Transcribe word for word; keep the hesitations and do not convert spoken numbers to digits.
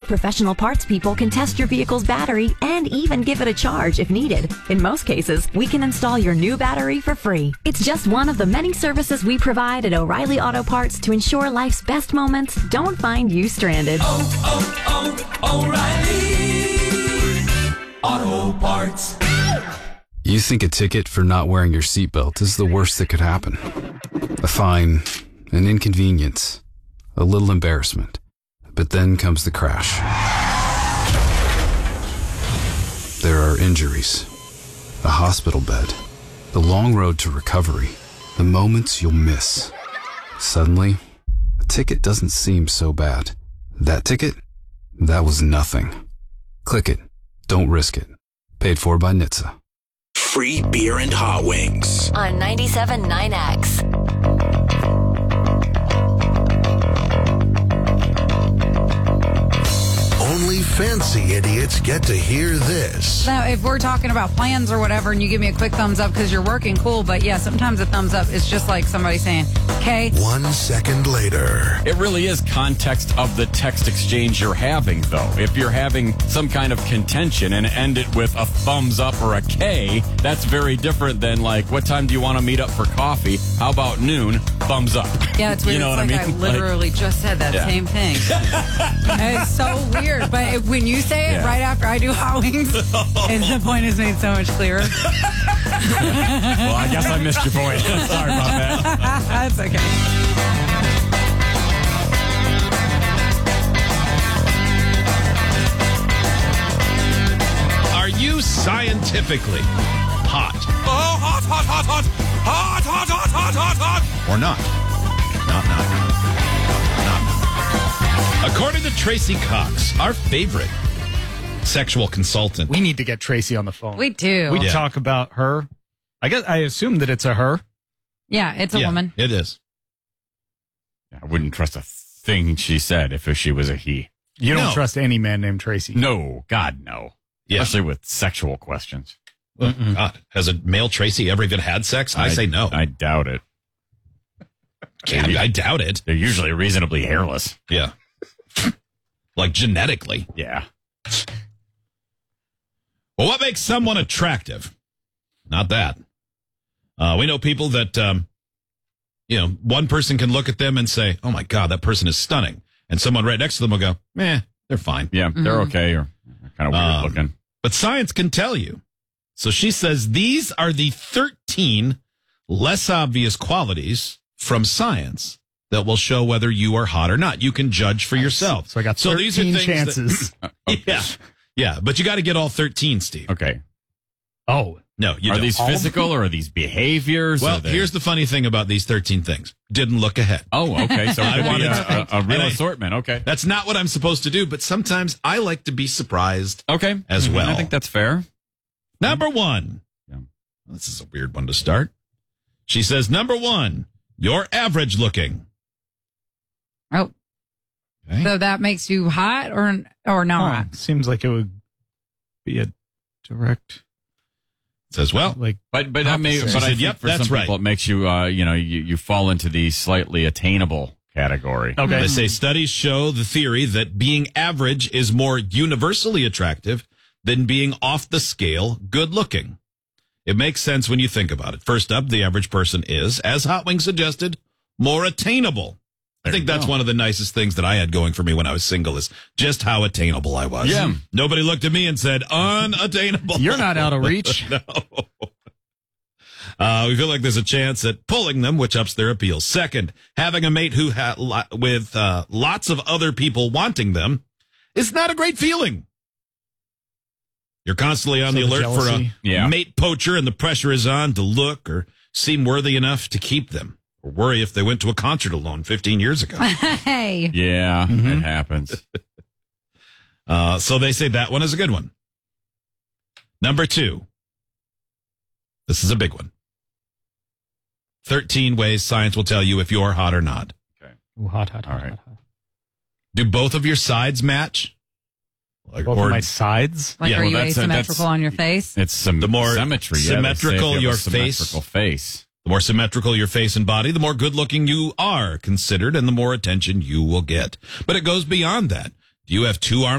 professional parts people can test your vehicle's battery and even give it a charge if needed. In most cases, we can install your new battery for free. It's just one of the many services we provide at O'Reilly Auto Parts to ensure life's best moments don't find you stranded. Oh, oh, oh, O'Reilly Auto Parts. You think a ticket for not wearing your seatbelt is the worst that could happen. A fine, an inconvenience, a little embarrassment. But then comes the crash. There are injuries, a hospital bed, the long road to recovery, the moments you'll miss. Suddenly, a ticket doesn't seem so bad. That ticket? That was nothing. Click it. Don't risk it. Paid for by N H T S A. Free beer and hot wings on ninety-seven point nine X. Only fancy idiots get to hear this. Now, if we're talking about plans or whatever and you give me a quick thumbs up because you're working, cool. But yeah, sometimes a thumbs up is just like somebody saying, okay. One second later. It really is context of the text exchange you're having, though. If you're having some kind of contention and end it with a thumbs up or a K, that's very different than like, what time do you want to meet up for coffee? How about noon? Thumbs up. Yeah, it's weird. You know it's what like I mean? I literally like, just said that yeah. same thing. It's so weird. But if, when you say it yeah. right after I do hot wings, and the point is made so much clearer. Well, I guess I missed your point. Sorry about that. That's okay. Are you scientifically hot? Oh, hot, hot, hot, hot, hot, hot, hot, hot, hot, hot, or not? Not, not, not, not. According to Tracy Cox, our favorite sexual consultant. We need to get Tracy on the phone. We do. We Yeah. talk about her. I guess I assume that it's a her. Yeah, it's a Yeah, woman. It is. I wouldn't trust a thing she said if she was a he. You don't No. trust any man named Tracy. No, God, no. Yeah. Especially with sexual questions. Oh, God. Has a male Tracy ever even had sex? I, say no. I doubt it. Yeah, I, I doubt it. They're usually reasonably hairless. Yeah. Like genetically. Yeah. Well, what makes someone attractive? Not that. Uh, we know people that, um, you know, one person can look at them and say, oh, my God, that person is stunning. And someone right next to them will go, eh, they're fine. Yeah, they're okay or kind of weird Um, looking. But science can tell you. So she says these are the thirteen less obvious qualities from science that will show whether you are hot or not. You can judge for yourself. So I got so thirteen these are things chances. That, yeah, yeah, but you got to get all thirteen, Steve. Okay. Oh. No, you are don't. these physical or are these behaviors? Well, Are they- here's the funny thing about these thirteen things. Didn't look ahead. Oh, okay. So I it could wanted be to think. a, a, a real And I- assortment. Okay. That's not what I'm supposed to do, but sometimes I like to be surprised Okay. as Mhm. well. I think that's fair. Number one. Yeah. This is a weird one to start. She says, number one, you're average looking. Oh, Okay. so that makes you hot or or not? Oh, seems like it would be a direct, Says, well, like, But but that may, She but said, I think yep, for that's some right. people it makes you uh you know you, you fall into the slightly attainable category. okay. they say studies show the theory that being average is more universally attractive than being off the scale good looking. It makes sense when you think about it. First up, the average person is, as Hot Wings suggested, more attainable. I There think you that's go. one of the nicest things that I had going for me when I was single is just how attainable I was. Yeah. Nobody looked at me and said, unattainable. You're not out of reach. No. Uh, we feel like there's a chance at pulling them, which ups their appeal. Second, having a mate who ha- lo- with uh, lots of other people wanting them is not a great feeling. You're constantly on So the the alert for a jealousy. Yeah. mate poacher, and the pressure is on to look or seem worthy enough to keep them, or worry if they went to a concert alone fifteen years ago. Hey, Yeah, Mm-hmm. it happens. Uh, so they say that one is a good one. Number two. This is a big one. thirteen ways science will tell you if you're hot or not. Ooh, hot, hot, hot, All right. hot, hot. Do both of your sides match? Like, Both or of my sides. like Yeah, are well, you that's- asymmetrical that's- on your face? It's some The more symmetry. Yeah, they say if symmetrical you have a your face- symmetrical face. the more symmetrical your face and body, the more good looking you are considered and the more attention you will get. But it goes beyond that. Do you have two arms?